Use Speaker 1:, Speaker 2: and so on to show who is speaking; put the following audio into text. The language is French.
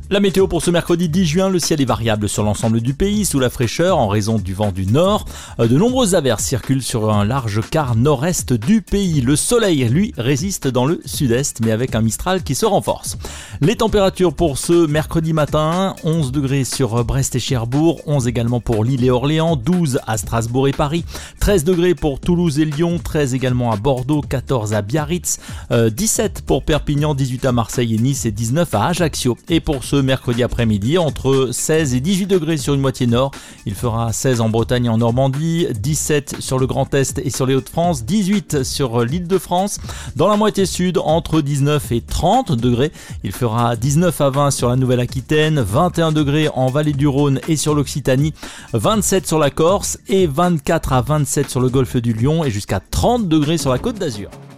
Speaker 1: La météo pour ce mercredi 10 juin, le ciel est variable sur l'ensemble du pays sous la fraîcheur en raison du vent du nord. De nombreuses averses circulent sur un large quart nord-est du pays. Le soleil, lui, résiste dans le sud-est mais avec un Mistral qui se renforce. Les températures pour ce mercredi matin, 11 degrés sur Brest et Cherbourg, 11 également pour Lille et Orléans, 12 à Strasbourg et Paris, 13 degrés pour Toulouse et Lyon, 13 également à Bordeaux, 14 à Biarritz, 17 pour Perpignan, 18 à Marseille et Nice et 19 à Ajaccio. Et pour ce mercredi après-midi, entre 16 et 18 degrés sur une moitié nord. Il fera 16 en Bretagne et en Normandie, 17 sur le Grand Est et sur les Hauts-de-France, 18 sur l'Île-de-France. Dans la moitié sud, entre 19 et 30 degrés. Il fera 19 à 20 sur la Nouvelle-Aquitaine, 21 degrés en Vallée du Rhône et sur l'Occitanie, 27 sur la Corse et 24 à 27 sur le golfe du Lion et jusqu'à 30 degrés sur la Côte d'Azur.